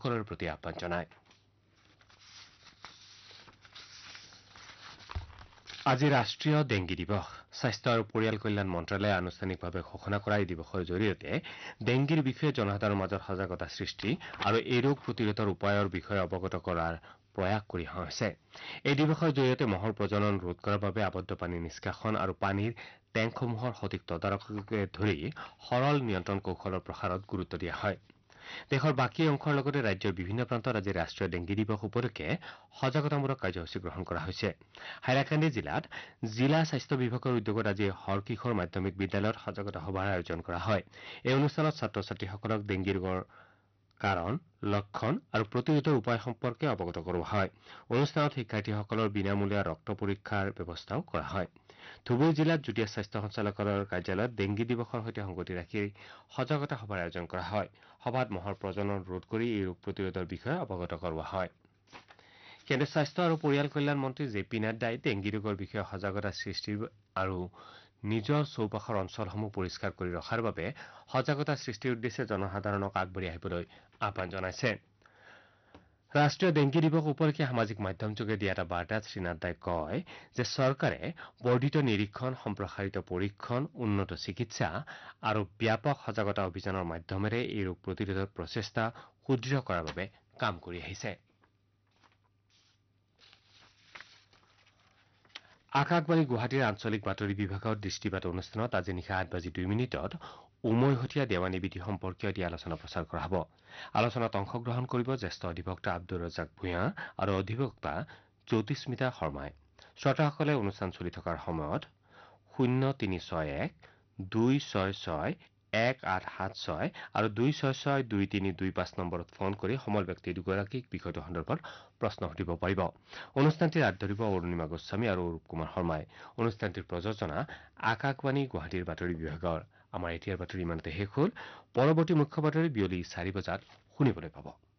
সকলোৰে প্ৰতি আহ্বান জনায়। আজি ৰাষ্ট্ৰীয় ডেংগী দিৱস। স্বাস্থ্য আৰু পৰিয়াল কল্যাণ মন্ত্ৰালয়ে আনুষ্ঠানিকভাৱে ঘোষণা কৰা এই দিৱসৰ জৰিয়তে ডেংগীৰ বিষয়ে জনসাধাৰণৰ মাজত সজাগতা সৃষ্টি আৰু এই ৰোগ প্ৰতিৰোধৰ উপায়ৰ বিষয়ে অৱগত কৰাৰ প্ৰয়াস কৰি অহা হৈছে। এই দিৱসৰ জৰিয়তে মহৰ প্ৰজনন ৰোধ কৰাৰ বাবে আবদ্ধ পানী নিষ্কাশন আৰু পানীৰ টেংকসমূহৰ সঠিক তদাৰককে ধৰি সৰল নিয়ন্ত্ৰণ কৌশলৰ প্ৰসাৰত গুৰুত্ব দিয়া হয়। দেশৰ বাকী অংশৰ লগতে ৰাজ্যৰ বিভিন্ন প্ৰান্তত আজি ৰাষ্ট্ৰীয় ডেংগী দিৱস উপলক্ষে সজাগতামূলক কাৰ্যসূচী গ্ৰহণ কৰা হৈছে। হাইলাকান্দি জিলাত জিলা স্বাস্থ্য বিভাগৰ উদ্যোগত আজি হৰকিশোৰ মাধ্যমিক বিদ্যালয়ত সজাগতা সভাৰ আয়োজন কৰা হয়। এই অনুষ্ঠানত ছাত্ৰ ছাত্ৰীসকলক ডেংগী ৰোগৰ কাৰণ, লক্ষণ আৰু প্ৰতিৰোধৰ উপায় সম্পৰ্কে অৱগত কৰোৱা হয়। অনুষ্ঠানত শিক্ষাৰ্থীসকলৰ বিনামূলীয়া ৰক্ত পৰীক্ষাৰ ব্যৱস্থাও কৰা হয়। ধুবুৰী জিলাত যুটীয়া স্বাস্থ্য সঞ্চালকালয়ৰ কাৰ্যালয়ত ডেংগী দিৱসৰ সৈতে সংগতি ৰাখি সজাগতা সভাৰ আয়োজন কৰা হয়। সভাত মহৰ প্ৰজনন ৰোধ কৰি এই ৰোগ প্ৰতিৰোধৰ বিষয়ে অৱগত কৰোৱা হয়। কেন্দ্ৰীয় স্বাস্থ্য আৰু পৰিয়াল কল্যাণ মন্ত্ৰী জে পি নাড্ডাই ডেংগী ৰোগৰ বিষয়ে সজাগতা সৃষ্টি আৰু নিজৰ চৌপাশৰ অঞ্চলসমূহ পৰিষ্কাৰ কৰি ৰখাৰ বাবে সজাগতা সৃষ্টিৰ উদ্দেশ্যে জনসাধাৰণক আগবাঢ়ি আহিবলৈ আহ্বান জনাইছে। ৰাষ্ট্ৰীয় ডেংগী দিৱস উপলক্ষে সামাজিক মাধ্যমযোগে দিয়া এটা বাৰ্তাত শ্ৰীনাড্ডাই কয় যে চৰকাৰে বৰ্ধিত নিৰীক্ষণ, সম্প্ৰসাৰিত পৰীক্ষণ, উন্নত চিকিৎসা আৰু ব্যাপক সজাগতা অভিযানৰ মাধ্যমেৰে এই ৰোগ প্ৰতিৰোধৰ প্ৰচেষ্টা সুদৃঢ় কৰাৰ বাবে কাম কৰি আহিছে। আকাশবাণী গুৱাহাটীৰ আঞ্চলিক বাতৰি বিভাগৰ দৃষ্টিপাত অনুষ্ঠানত আজি নিশা 8:02 উমৈহতীয়া দেৱানী বিধি সম্পৰ্কীয় এটি আলোচনা প্ৰচাৰ কৰা হ'ব। আলোচনাত অংশগ্ৰহণ কৰিব জ্যেষ্ঠ অধিবক্তা আব্দুৰ ৰাজ্জাক ভূঞা আৰু অধিবক্তা জ্যোতিস্মিতা শৰ্মাই। শ্ৰোতাসকলে অনুষ্ঠান চলি থকাৰ সময়ত 0366-266-1876 আৰু 266-2325 নম্বৰত ফোন কৰি সমল ব্যক্তি দুগৰাকীক বিষয়টো সন্দৰ্ভত প্ৰশ্ন সুধিব পাৰিব। অনুষ্ঠানটিৰ হাত ধৰিব অৰুণিমা গোস্বামী আৰু অৰূপ কুমাৰ শৰ্মাই। অনুষ্ঠানটিৰ প্ৰযোজনা আকাশবাণী গুৱাহাটীৰ বাতৰি বিভাগৰ। আমাৰ এতিয়াৰ বাতৰি ইমানতে শেষ হ'ল। পৰৱৰ্তী মুখ্য বাতৰি বিয়লি 4 বজাত শুনিবলৈ পাব।